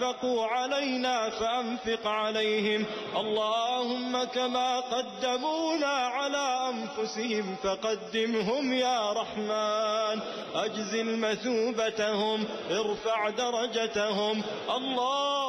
أنفقوا علينا فأنفق عليهم. اللهم كما قدمونا على أنفسهم فقدمهم يا رحمن. أجزل مثوبتهم، ارفع درجتهم. الله